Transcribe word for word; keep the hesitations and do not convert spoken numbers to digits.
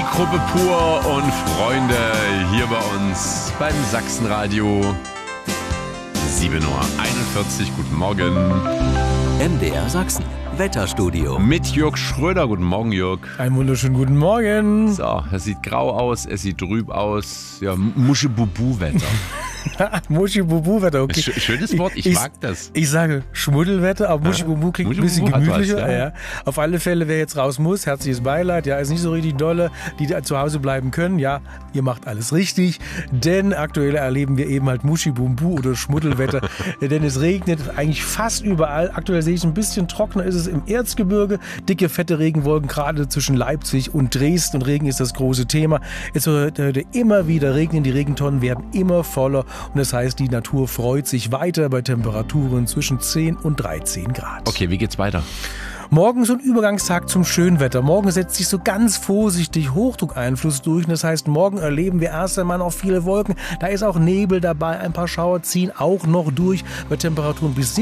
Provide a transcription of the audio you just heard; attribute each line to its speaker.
Speaker 1: Gruppe Pur und Freunde hier bei uns beim Sachsenradio. sieben Uhr einundvierzig, guten Morgen.
Speaker 2: M D R Sachsen, Wetterstudio.
Speaker 1: Mit Jörg Schröder, guten Morgen Jörg.
Speaker 3: Einen wunderschönen guten Morgen.
Speaker 1: So, es sieht grau aus, es sieht trüb aus. Ja, Muschi-Bubu-Wetter.
Speaker 3: Muschi-Bubu-Wetter, okay.
Speaker 1: Sch- schönes Wort, ich, ich mag das.
Speaker 3: Ich sage Schmuddelwetter, aber Muschi-Bubu klingt ein bisschen gemütlicher.
Speaker 1: Was, ja.
Speaker 3: Ja. Auf alle Fälle, wer jetzt raus muss, herzliches Beileid. Ja, ist nicht so richtig dolle, die da zu Hause bleiben können. Ja, ihr macht alles richtig, denn aktuell erleben wir eben halt Muschi-Bubu oder Schmuddelwetter. Denn es regnet eigentlich fast überall. Aktuell sehe ich ein bisschen trockener ist es im Erzgebirge. Dicke, fette Regenwolken, gerade zwischen Leipzig und Dresden. Und Regen ist das große Thema. Es wird heute immer wieder regnen, die Regentonnen werden immer voller. Und das heißt, die Natur freut sich weiter bei Temperaturen zwischen zehn und dreizehn Grad.
Speaker 1: Okay, wie geht's weiter?
Speaker 3: Morgen so ein Übergangstag zum Schönwetter. Morgen setzt sich so ganz vorsichtig Hochdruckeinfluss durch. Und das heißt, morgen erleben wir erst einmal noch viele Wolken. Da ist auch Nebel dabei. Ein paar Schauer ziehen auch noch durch bei Temperaturen bis